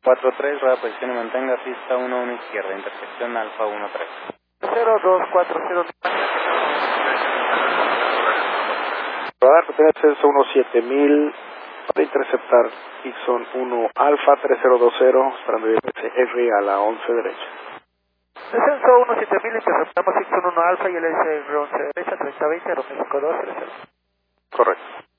43, rueda posición y mantenga pista 11 izquierda, intersección Alfa 13. 0240. Radar, tener ascenso 17000 para interceptar Ixon 1 Alfa 3020, esperando ISR a la 11 derecha. Descenso 17000, interceptamos Ixon 1 Alfa y el SR 11 derecha, 3020, Aeroméxico 230. Correcto.